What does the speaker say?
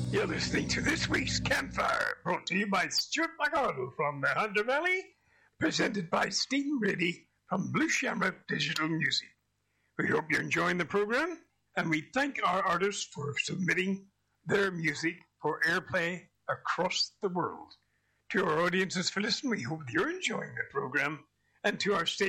You're listening to this week's Campfire, brought to you by Stuart McArdle from the Hunter Valley, presented by Stephen Brady from Blue Shamrock Digital Music. We hope you're enjoying the program, and we thank our artists for submitting their music for airplay across the world. To our audiences for listening, we hope you're enjoying the program, and to our